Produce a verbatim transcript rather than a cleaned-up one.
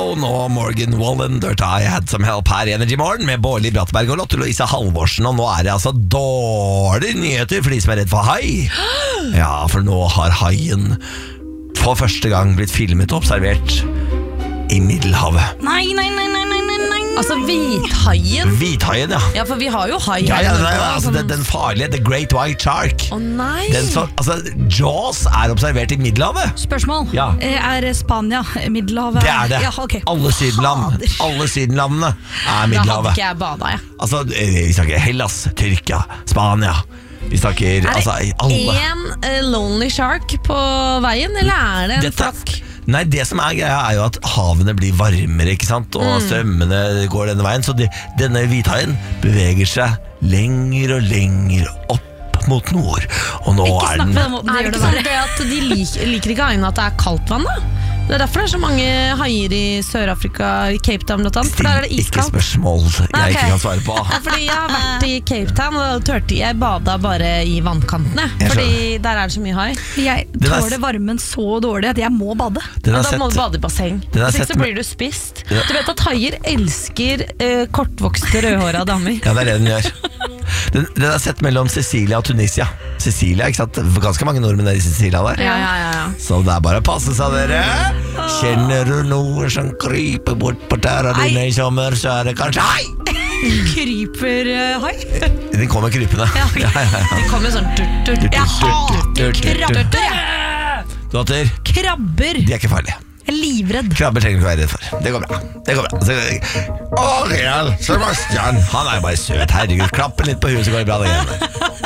Stone og Morgan Wallen, Dirt I Had Some Help her i Energy Morgen med Bårli Brattberg og Lotte Louise Halvorsen. Og nå er det altså dårlige nyheter for de som er redd for hai. Ja, for nå har haien for første gang blitt filmet og observert i Middelhavet. Nei, nei, nei, nei, nei, nei, nei. Altså hvithaien. Hvithaien, ja. Ja, for vi har jo hai Ja, her i ja, Norge, nei, altså, sånn- den, den farlige, The Great White Shark. Å nei. Den som, altså, Jaws er observert i Middelhavet. Spørsmål. Ja. Eh, Er Spania Middelhavet? Det er det. Ja, ok. Alle sydenland Fader. Alle sydenlandene er Da hadde Middelhavet. ikke jeg bada, jeg. Altså, eh, vi snakker Hellas, Tyrkia, Spania. Vi snakker Er altså, det alle. en uh, lonely shark på veien, eller er det en Dette- flokk? Nei, det som er greia er jo at havene blir varmere, ikke sant? Og Mm. strømmene går denne veien. Så de, denne hvithaien beveger seg lenger og lenger opp mot nord. Og nå Ikke er snakk den på den måten, det Er det gjør ikke det sånn verre. det at de liker, liker ikke haiene at det er kaldt vann, da? Det er derfor det er så mange haier i Sør-Afrika, i Cape Town blant annet, for der er det Still ikke iskaldt. spørsmål jeg Nei, ok. ikke kan svare på. Ja, fordi jeg har vært i Cape Town og tørte jeg bada bare i vannkantene, Jeg fordi der er det så mye hai. Jeg Den er- tåler varmen så dårlig at jeg må bade. Den Men har da må du sett, bade i basseng. Den har Hvis ikke sett så med- blir du spist. Ja. Du vet at haier elsker eh, kortvokste rødhåra damer. ja, det er det den gjør. Den, den har sett mellom Sicilia og Tunisia. Sicilia, ikke sant? Ganske mange nordmenn er i Sicilia der. Ja, ja, ja, ja. Så det er bare å passe seg, dere. Kjenner du noe som kryper bort på tæra dine i sommer, så er det kanskje hei! Kryper uh, hai? Den kommer krypende. Ja, ok. Ja, ja, ja. De kommer sånn tut, tut. Jeg hater krabber. Datter, Krabber. de er ikke farlige. Jeg er livredd. Krabber trenger du ikke være redd for. Det går bra. Det går bra. Så- Ariel Sebastian, han er jo bare søt. Herregud, klapp litt på huet, så går det bra. Det greiene der.